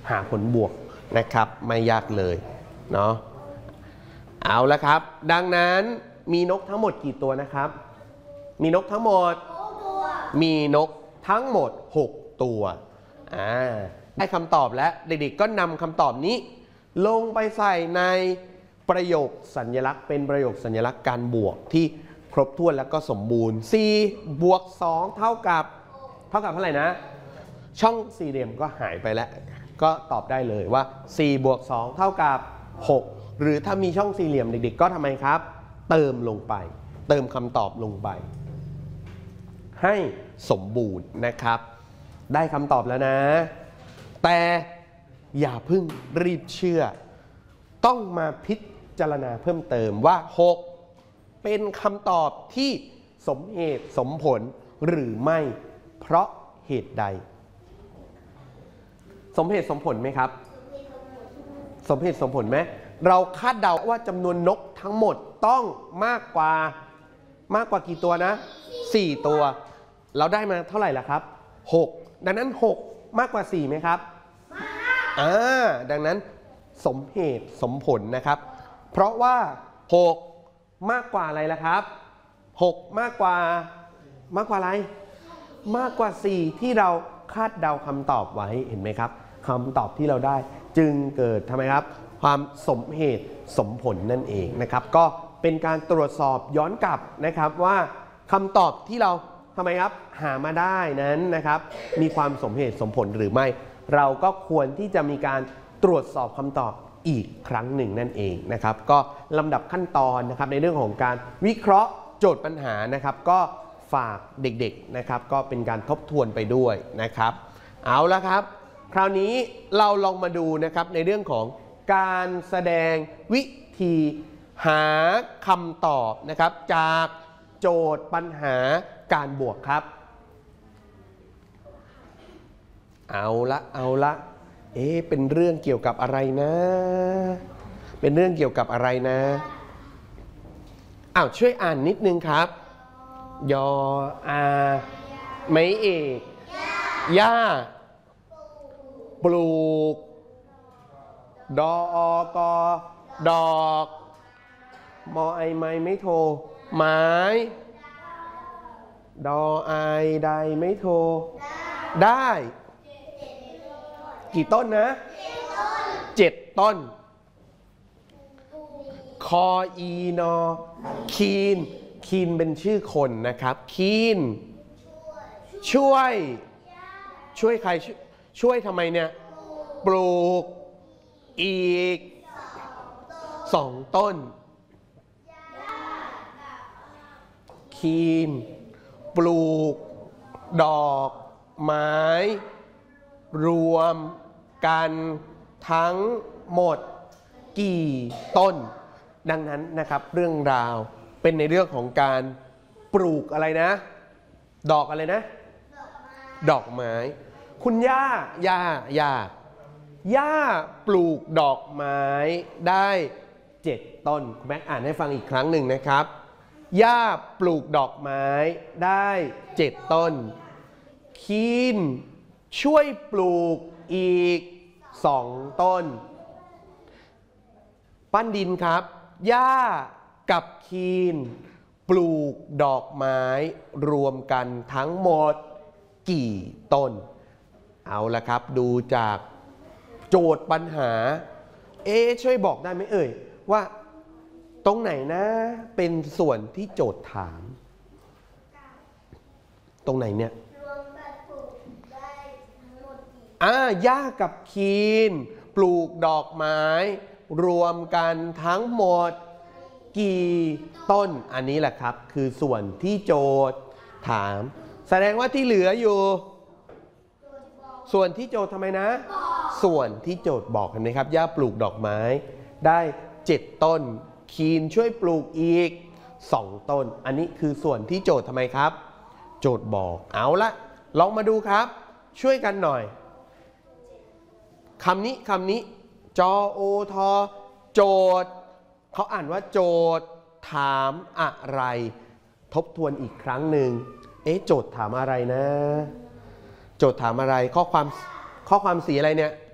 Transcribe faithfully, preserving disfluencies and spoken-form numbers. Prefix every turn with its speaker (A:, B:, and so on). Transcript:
A: หาผลบวกนะครับไม่ยากเลยเนาะเอาละครับดังนั้นมีนกทั้งหมดกี่ตัวนะครับมีนกทั้งหมดมีนกทั้งหมดหกตัวอ่าได้คำตอบแล้วเด็กๆก็นำคำตอบนี้ลงไปใส่ในประโยคสัญลักษณ์เป็นประโยคสัญลักษณ์การบวกที่ครบถ้วนแล้วก็สมบูรณ์สี่บวกสองเท่ากับเท่ากับเท่าไหร่นะช่องสี่เหลี่ยมก็หายไปแล้วก็ตอบได้เลยว่าสี่บวกสองเท่ากับหกหรือถ้ามีช่องสี่เหลี่ยมเด็กๆก็ทำไมครับเติมลงไปเติมคำตอบลงไปให้สมบูรณ์นะครับได้คำตอบแล้วนะแต่อย่าเพิ่งรีบเชื่อต้องมาพิจารณาเพิ่มเติมว่าหกเป็นคำตอบที่สมเหตุสมผลหรือไม่เพราะเหตุใดสมเหตุสมผลไหมครับสมเหตุสมผลไหมเราคาดเดาว่าจำนวนนกทั้งหมดต้องมากกว่ามากกว่ากี่ตัวนะสี่ตัวเราได้มาเท่าไหร่ล่ะครับหกดังนั้นหกมากกว่าสี่ไหมครับอ่าดังนั้นสมเหตุสมผลนะครับเพราะว่าหกมากกว่าอะไรล่ะครับหกมากกว่ามากกว่าอะไรมากกว่าสี่ที่เราคาดเดาคำตอบไว้เห็นไหมครับคำตอบที่เราได้จึงเกิดทำไมครับความสมเหตุสมผลนั่นเองนะครับก็เป็นการตรวจสอบย้อนกลับนะครับว่าคำตอบที่เราทำไมครับหามาได้นั้นนะครับมีความสมเหตุสมผลหรือไม่เราก็ควรที่จะมีการตรวจสอบคำตอบอีกครั้งหนึ่งนั่นเองนะครับก็ลำดับขั้นตอนนะครับในเรื่องของการวิเคราะห์โจทย์ปัญหานะครับก็ฝากเด็กๆนะครับก็เป็นการทบทวนไปด้วยนะครับเอาละครับคราวนี้เราลองมาดูนะครับในเรื่องของการแสดงวิธีหาคำตอบนะครับจากโจทย์ปัญหาการบวกครับเอาละเอาละเอ๊ะเป็นเรื่องเกี่ยวกับอะไรนะเป็นเรื่องเกี่ยวกับอะไรนะอ้าวช่วยอ่านนิดนึงครับยออาไม้เอกย่าปลูกดออกอดอกมอไอไม้ไม่โทไม้ดอไอใดไม่โทได้กี่ต้นนะเจ็ดต้นคออีนอคีนคีนเป็นชื่อคนนะครับคีนช่วยช่วยใครช่วยทำไมเนี่ยปลูกอีกสองต้นคีนปลูกดอกไม้รวมกันทั้งหมดกี่ต้นดังนั้นนะครับเรื่องราวเป็นในเรื่องของการปลูกอะไรนะดอกอะไรนะดอกไม้คุณย่าย่าย่าย่าปลูกดอกไม้ได้เจ็ดต้นคุณแม็กอ่านให้ฟังอีกครั้งหนึ่งนะครับย่าปลูกดอกไม้ได้เจ็ดต้นคีนช่วยปลูกอีกสองต้นปั้นดินครับย่ากับคีนปลูกดอกไม้รวมกันทั้งหมดกี่ต้นเอาละครับดูจากโจทย์ปัญหาเอ๊ะช่วยบอกได้ไหมเอ่ยว่าตรงไหนนะเป็นส่วนที่โจทย์ถามตรงไหนเนี่ยอ่าย่ากับคีนปลูกดอกไม้รวมกันทั้งหมดกี่ต้นอันนี้แหละครับคือส่วนที่โจทย์ถามแสดงว่าที่เหลืออยู่ส่วนที่โจทย์ทำไมนะส่วนที่โจทย์บอกเห็นไหมครับย่าปลูกดอกไม้ได้เจ็ดต้นคีนช่วยปลูกอีกสองต้นอันนี้คือส่วนที่โจทย์ทำไมครับโจทย์บอกเอาละลองมาดูครับช่วยกันหน่อยคำนี้คำนี้จอโอทอโจทย์เขาอ่านว่าโจทย์ถามอะไรทบทวนอีกครั้งหนึ่งเอ๊ะโจทย์ถามอะไรนะโจทย์ถามอะไรข้อความข้อความสีอะไรเนี่ย